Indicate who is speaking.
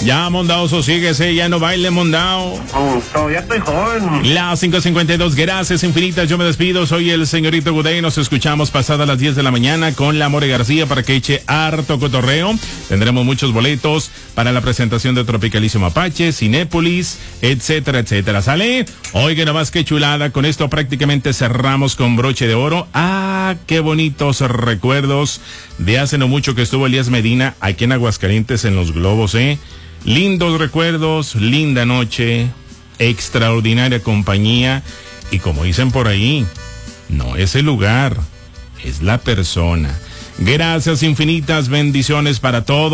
Speaker 1: Ya, Mondao, sosíguese, ya no baile, Mondao.
Speaker 2: Todavía estoy joven.
Speaker 1: Las 5:52, gracias infinitas, yo me despido, soy el señorito Gudey, nos escuchamos pasadas las 10 de la mañana con la More García para que eche harto cotorreo. Tendremos muchos boletos para la presentación de Tropicalísimo Apache, Cinépolis, etcétera, etcétera. ¿Sale? Oiga, nomás qué chulada, con esto prácticamente cerramos con broche de oro. Ah, qué bonitos recuerdos de hace no mucho que estuvo Elías Medina aquí en Aguascalientes en Los Globos, Lindos recuerdos, linda noche, extraordinaria compañía y como dicen por ahí, no es el lugar, es la persona. Gracias infinitas, bendiciones para todos.